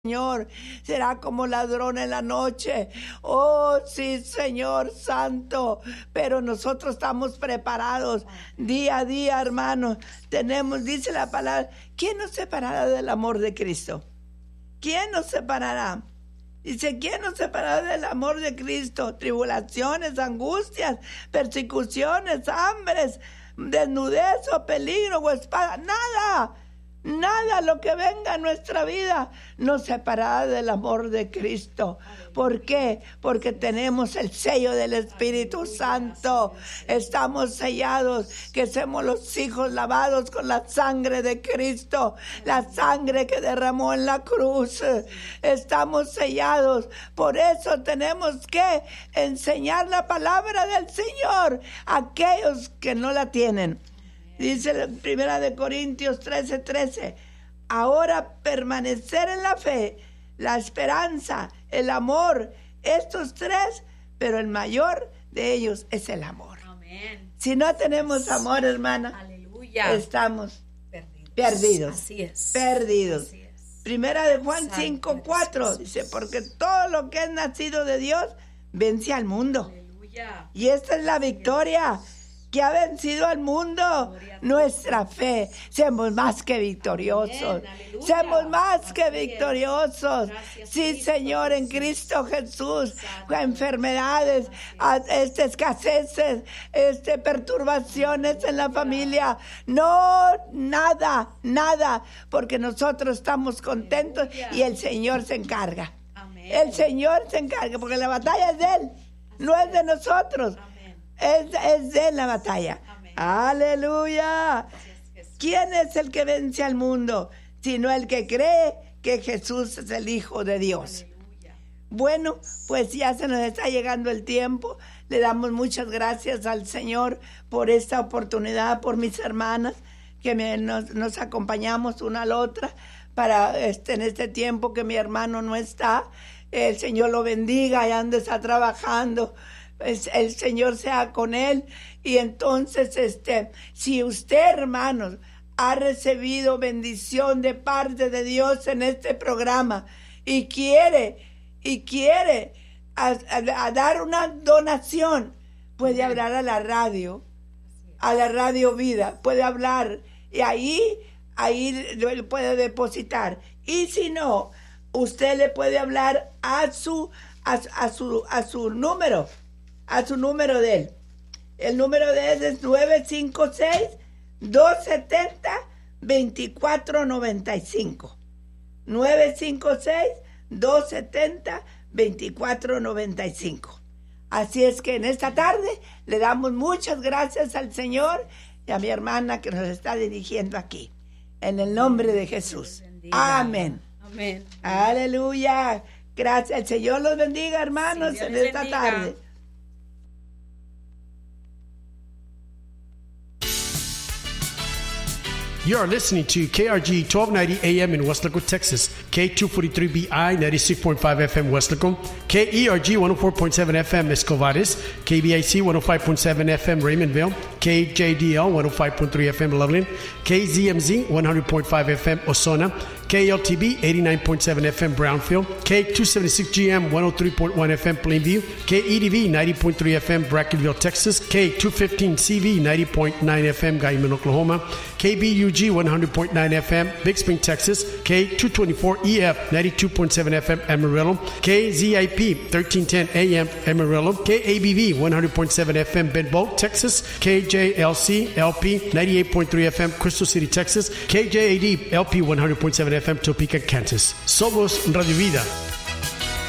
Señor, será como ladrón en la noche. Oh, sí, Señor Santo. Pero nosotros estamos preparados día a día, hermanos. Dice la palabra, ¿quién nos separará del amor de Cristo? ¿Quién nos separará? Dice, ¿quién nos separará del amor de Cristo? Tribulaciones, angustias, persecuciones, hambres, desnudez o peligro o espada. Nada lo que venga a nuestra vida nos separará del amor de Cristo. ¿Por qué? Porque tenemos el sello del Espíritu Santo. Estamos sellados, que somos los hijos lavados con la sangre de Cristo, la sangre que derramó en la cruz. Estamos sellados. Por eso tenemos que enseñar la palabra del Señor a aquellos que no la tienen. Dice la 1 Corintios 13:13, ahora permanecer en la fe, la esperanza, el amor, estos tres, pero el mayor de ellos es el amor. Amén. Si no tenemos amor, hermana, aleluya, estamos perdidos. Así es. Perdidos. Así es. 1 Juan 5:4 dice, porque todo lo que es nacido de Dios vence al mundo. Aleluya. Y esta es la victoria que ha vencido al mundo, nuestra fe. Somos más que victoriosos. Somos más que victoriosos. Sí, Señor, en Cristo Jesús. Enfermedades, escaseces, perturbaciones en la familia. No, nada, porque nosotros estamos contentos y el Señor se encarga. El Señor se encarga, porque la batalla es de Él, no es de nosotros. Es de la batalla. Amén. Aleluya. ¿Quién es el que vence al mundo? Sino el que cree que Jesús es el Hijo de Dios. Aleluya. Bueno, pues ya se nos está llegando el tiempo. Le damos muchas gracias al Señor por esta oportunidad, por mis hermanas que nos acompañamos una a la otra para en este tiempo que mi hermano no está. El Señor lo bendiga y ande está trabajando. El Señor sea con él. Y entonces si usted, hermanos, ha recibido bendición de parte de Dios en este programa y quiere a dar una donación, puede hablar a la radio Vida, puede hablar y ahí puede depositar. Y si no, usted le puede hablar a su número de él. El número de él es 956-270-2495. 956-270-2495. Así es que en esta tarde le damos muchas gracias al Señor y a mi hermana que nos está dirigiendo aquí. En el nombre de Jesús. Amén. Amén. Aleluya. Gracias. El Señor los bendiga, hermanos, en esta tarde. You are listening to KRG 1290 AM in Westlaco, Texas, K243BI 96.5 FM Westlaco, KERG 104.7 FM Escovares, KBIC 105.7 FM Raymondville, KJDL 105.3 FM Loveland, KZMZ 100.5 FM Osona, KLTB 89.7 FM Brownfield, K276GM 103.1 FM Plainview, KEDV 90.3 FM Brackenville, Texas, K215CV 90.9 FM Guyman, Oklahoma, KBUG 100.9 FM Big Spring, Texas, K224EF 92.7 FM Amarillo, KZIP 1310 AM Amarillo, KABV 100.7 FM Benbow, Texas, KJLC LP 98.3 FM Crystal City, Texas, KJAD LP 100.7 FM Topeka, Kansas. Somos Radio Vida.